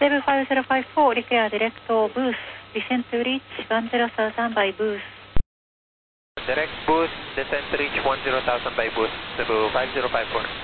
5054, repair direct to booth. Descent to reach 10,000 by booth. Direct booth, descent to reach 10,000 by booth, Cebu 5054.